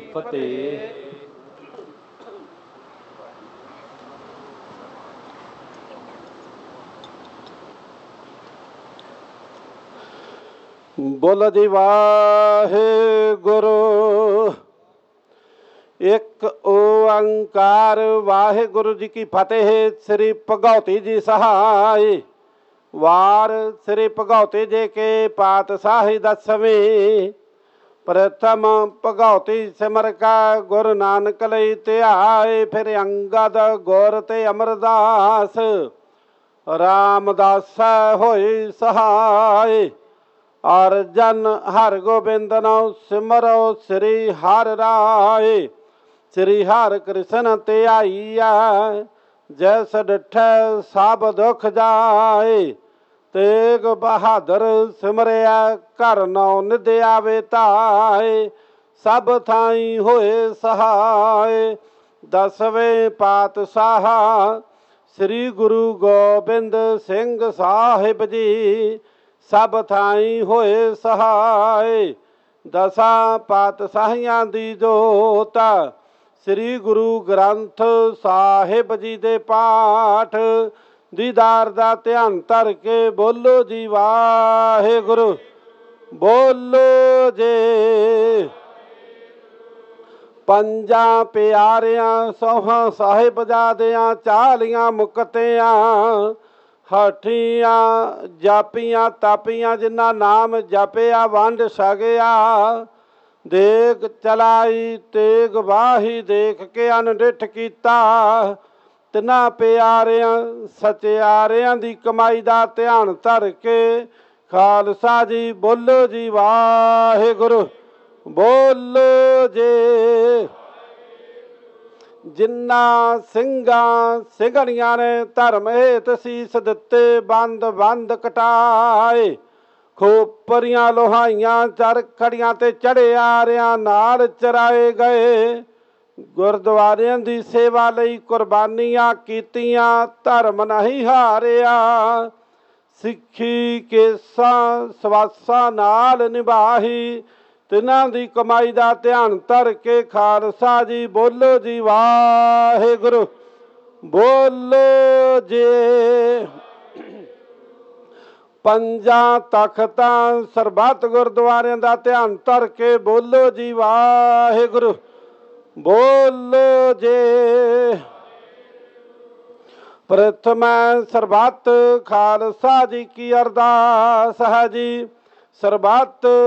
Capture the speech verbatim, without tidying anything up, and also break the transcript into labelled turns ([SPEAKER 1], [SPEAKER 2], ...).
[SPEAKER 1] ਫਤਿਹ।
[SPEAKER 2] ਬੋਲ ਜੀ ਵਾਹਿਗੁਰੂ। ਇੱਕ ਓੰਕਾਰ ਵਾਹਿਗੁਰੂ ਜੀ ਕੀ ਫਤਿਹ। ਸ੍ਰੀ ਭਗਉਤੀ ਜੀ ਸਹਾਈ। ਵਾਰ ਸ੍ਰੀ ਭਗਉਤੀ ਜੀ ਕੇ ਪਾਤਸ਼ਾਹੀ ਦਸਵੇਂ। ਪ੍ਰਥਮ ਭਗਉਤੀ ਸਿਮਰ ਕਾ ਗੁਰੂ ਨਾਨਕ ਲਈ ਧਿਆਏ। ਫਿਰ ਅੰਗਦ ਗੁਰ ਤੇ ਅਮਰਦਾਸ ਰਾਮਦਾਸ ਹੋਏ ਸਹਾਏ। ਅਰਜਨ ਹਰ ਗੋਬਿੰਦ ਨਾਉ ਸਿਮਰੋ ਸ੍ਰੀ ਹਰਿ ਰਾਏ। ਸ੍ਰੀ ਹਰਿ ਕ੍ਰਿਸ਼ਨ ਧਿਆਈਆ ਜੈਸ ਡਿਠੈ ਸਭ ਦੁਖ ਜਾਏ। ਤੇਗ ਬਹਾਦਰ ਸਿਮਰਿਆ ਘਰ ਨੌ ਨਿਧ ਆਵੇ ਧਾਏ। ਸਭ ਥਾਈ ਹੋਏ ਸਹਾਏ। ਦਸਵੇਂ ਪਾਤਸ਼ਾਹ ਸ੍ਰੀ ਗੁਰੂ ਗੋਬਿੰਦ ਸਿੰਘ ਸਾਹਿਬ ਜੀ ਸਭ ਥਾਈ ਹੋਏ ਸਹਾਏ। ਦਸਾਂ ਪਾਤਸ਼ਾਹੀਆਂ ਦੀ ਜੋਤ ਸ੍ਰੀ ਗੁਰੂ ਗ੍ਰੰਥ ਸਾਹਿਬ ਜੀ ਦੇ ਪਾਠ ਦੀਦਾਰ ਦਾ ਧਿਆਨ ਧਰ ਕੇ ਬੋਲੋ ਜੀ ਵਾਹਿਗੁਰੂ। ਬੋਲੋ ਜੇ ਪੰਜਾਂ ਪਿਆਰਿਆਂ ਸੋਹਾਂ ਸਾਹਿਬਜ਼ਾਦਿਆਂ ਚਾਲੀਆਂ ਮੁਕਤਿਆਂ ਹਠੀਆਂ ਜਾਪੀਆਂ ਤਾਪੀਆਂ ਜਿਨ੍ਹਾਂ ਨਾਮ ਜਪਿਆ ਵੰਡ ਛਕਿਆ। ਦੇਖ ਚਲਾਈ ਤੇਗ ਵਾਹੀ ਦੇਖ ਕੇ ਅਨਡਿਠ ਕੀਤਾ। ਤਿੰਨਾਂ ਪਿਆਰਿਆਂ ਸਚਿਆਰਿਆਂ ਦੀ ਕਮਾਈ ਦਾ ਧਿਆਨ ਧਰ ਕੇ ਖਾਲਸਾ ਜੀ ਬੋਲੋ ਜੀ ਵਾਹਿਗੁਰੂ। ਬੋਲੋ ਜੇ ਜਿਨ੍ਹਾਂ ਸਿੰਘਾਂ ਸਿੰਘਣੀਆਂ ਨੇ ਧਰਮ ਹੇਤ ਸੀਸ ਦਿੱਤੇ ਬੰਦ ਬੰਦ ਕਟਾਏ। ਖੋਪਰੀਆਂ ਲੋਹਾਈਆਂ ਚਰਖੜੀਆਂ ਤੇ ਚੜਿਆਰਿਆਂ ਨਾਲ ਚਰਾਏ ਗਏ। ਗੁਰਦੁਆਰਿਆਂ ਦੀ ਸੇਵਾ ਲਈ ਕੁਰਬਾਨੀਆਂ ਕੀਤੀਆਂ ਧਰਮ ਨਹੀਂ ਹਾਰਿਆ। ਸਿੱਖੀ ਕੇਸਾਂ ਸਵਾਸਾਂ ਨਾਲ ਨਿਭਾਹੀ ਤਿੰਨਾਂ ਦੀ ਕਮਾਈ ਦਾ ਧਿਆਨ ਧਰ ਕੇ ਖਾਲਸਾ ਜੀ ਬੋਲੋ ਜੀ ਵਾਹਿਗੁਰੂ। ਬੋਲੋ ਜੇ ਪੰਜਾਂ ਤਖਤਾਂ ਸਰਬੱਤ ਗੁਰਦੁਆਰਿਆਂ ਦਾ ਧਿਆਨ ਧਰ ਕੇ ਬੋਲੋ ਜੀ ਵਾਹਿਗੁਰੂ। ਬੋਲੋ ਜੇ ਪ੍ਰਥਮੈ ਸਰਬੱਤ ਖਾਲਸਾ ਜੀ ਕੀ ਅਰਦਾਸ ਹੈ ਜੀ। ਸਰਬੱਤ